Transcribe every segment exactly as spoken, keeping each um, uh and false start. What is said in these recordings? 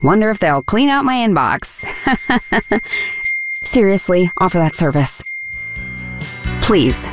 Wonder if they'll clean out my inbox. Seriously, offer that service. Please.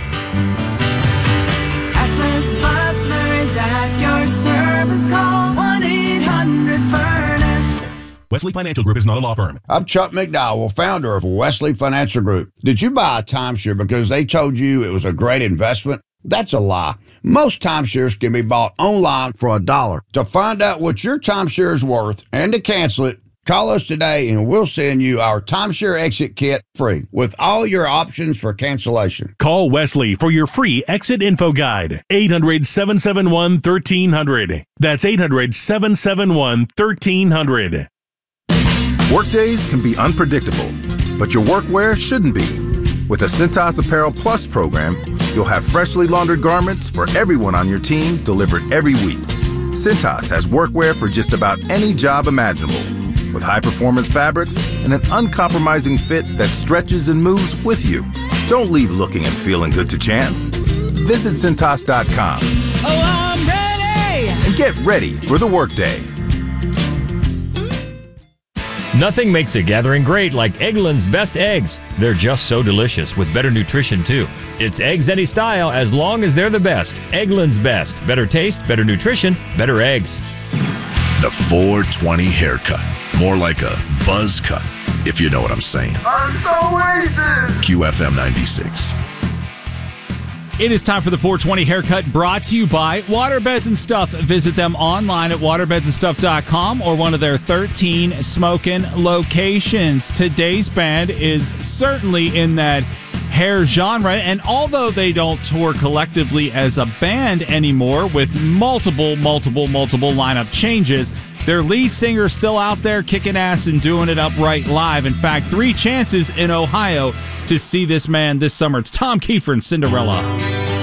Atlas Butler is at your service. Call one eight hundred furnace. Wesley Financial Group is not a law firm. I'm Chuck McDowell, founder of Wesley Financial Group. Did you buy a timeshare because they told you it was a great investment? That's a lie. Most timeshares can be bought online for a dollar. To find out what your timeshare is worth and to cancel it, call us today and we'll send you our timeshare exit kit free with all your options for cancellation. Call Wesley for your free exit info guide. eight hundred, seven seven one, one three zero zero. That's eight hundred, seven seven one, one three zero zero. Workdays can be unpredictable, but your workwear shouldn't be. With the Cintas Apparel Plus program, you'll have freshly laundered garments for everyone on your team delivered every week. Cintas has workwear for just about any job imaginable, with high-performance fabrics and an uncompromising fit that stretches and moves with you. Don't leave looking and feeling good to chance. Visit Cintas dot com. Oh, I'm ready! And get ready for the workday. Nothing makes a gathering great like Eggland's Best Eggs. They're just so delicious with better nutrition, too. It's eggs any style as long as they're the best. Eggland's Best. Better taste, better nutrition, better eggs. The four twenty haircut. More like a buzz cut, if you know what I'm saying. I'm so wasted. Q F M ninety-six. It is time for the four twenty haircut, brought to you by Waterbeds and Stuff. Visit them online at waterbeds and stuff dot com or one of their thirteen smoking locations. Today's band is certainly in that hair genre, and although they don't tour collectively as a band anymore with multiple, multiple, multiple lineup changes, their lead singer is still out there kicking ass and doing it upright live. In fact, three chances in Ohio to see this man this summer. It's Tom Kiefer and Cinderella.